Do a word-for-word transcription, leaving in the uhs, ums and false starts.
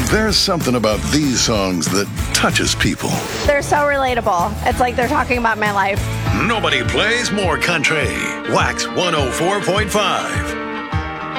There's something about these songs that touches people. They're so relatable. It's like they're talking about my life. Nobody plays more country. Wax one oh four point five.